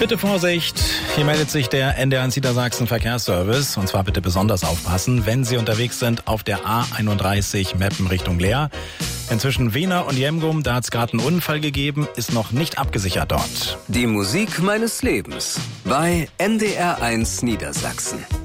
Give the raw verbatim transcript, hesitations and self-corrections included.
Bitte Vorsicht, hier meldet sich der N D R eins Niedersachsen Verkehrsservice. Und zwar bitte besonders aufpassen, wenn Sie unterwegs sind auf der A einunddreißig Meppen Richtung Leer. Inzwischen Wehner und Jemgum, da hat es gerade einen Unfall gegeben, ist noch nicht abgesichert dort. Die Musik meines Lebens bei N D R eins Niedersachsen.